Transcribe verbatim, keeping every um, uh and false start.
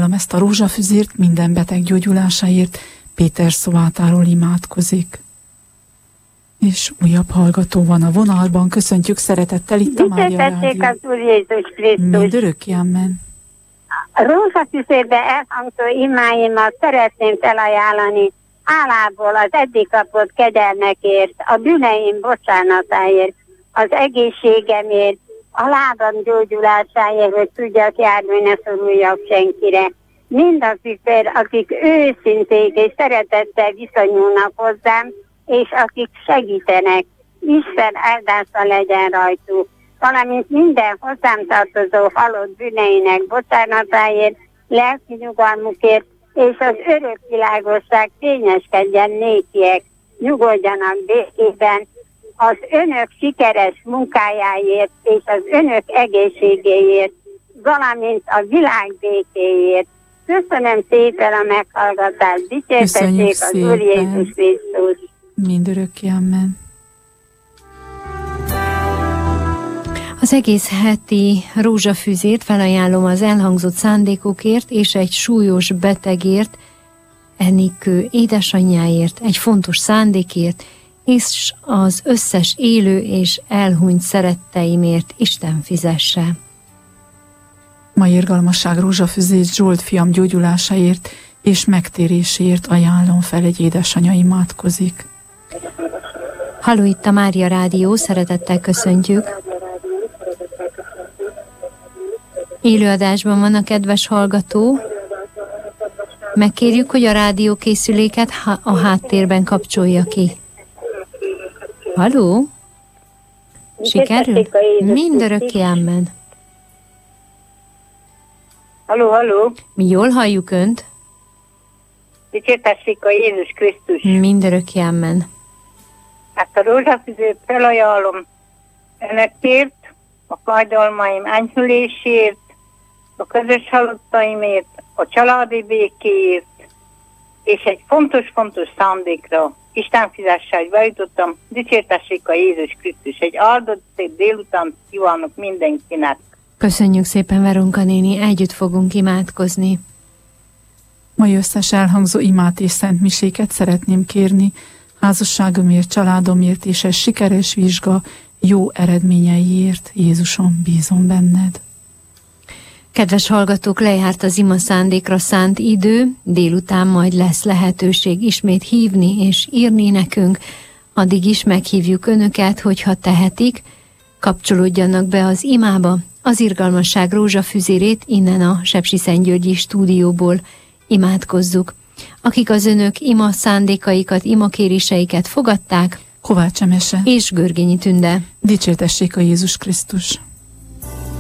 felajánlom ezt a rózsafüzért minden beteg gyógyulásáért, Péter szovátáról imádkozik. És újabb hallgató van a vonalban, köszöntjük szeretettel itt a Mária Rádió. az Úr Jézus Krisztus. Mindörökké, amen. A rózsafüzérbe elhangzó imáimat szeretném felajánlani hálából az eddig kapott kegyelmekért, a bűneim bocsánatáért, az egészségemért, a lábam gyógyulásáért, hogy tudjak járni, ne szoruljak senkire. Mindazikért, akik őszinték és szeretettel viszonyulnak hozzám, és akik segítenek, Isten áldása legyen rajtuk, valamint minden hozzám tartozó halott bűneinek bocsánatáért, lelki nyugalmukért, és az örök világosság fényeskedjen nékiek, nyugodjanak békében, az önök sikeres munkájáért és az önök egészségéért, valamint a világ békéért. Köszönöm szépen a meghallgatást, dicsértessék az Úr Jézus Krisztus. Mindörökké, amen. Az egész heti rózsafüzért felajánlom az elhangzott szándékokért és egy súlyos betegért, Enikő édesanyjáért, egy fontos szándékért, és az összes élő és elhunyt szeretteimért Isten fizesse. Ma irgalmasság rózsafüzét Zsolt fiam gyógyulásáért és megtéréséért ajánlom fel, egy édesanya imádkozik. Halló, itt a Mária Rádió, szeretettel köszöntjük. Élőadásban van a kedves hallgató. Megkérjük, hogy a rádiókészüléket a háttérben kapcsolja ki. Halló? Sikerül? Mindörökké, amen. Halló, halló. Mi jól halljuk Önt? Dicsértessék a Jézus Krisztus. Mindörökké, amen. Hát a rózsafüzőt felajánlom önökért, a fájdalmaim enyhülésért, a közös halottaimért, a családi békéért, és egy fontos-fontos szándékra Isten fizesse, hogy bejutottam. Dicsértessék a Jézus Krisztus. Egy áldott szép délután kívánok mindenkinek. Köszönjük szépen, Veronka néni, együtt fogunk imádkozni. Mai összes elhangzó imát és szent miséket szeretném kérni, házasságomért, családomért és egy sikeres vizsga jó eredményeiért. Jézusom, bízom benned. Kedves hallgatók, lejárt az ima szándékra szánt idő, délután majd lesz lehetőség ismét hívni és írni nekünk, addig is meghívjuk önöket, hogyha tehetik, kapcsolódjanak be az imába, az irgalmasság rózsafüzérét innen a Sepsiszentgyörgyi stúdióból imádkozzuk. Akik az önök ima szándékaikat, ima kéréseiket fogadták, Kovács Emese és Görgényi Tünde. Dicsértessék a Jézus Krisztus.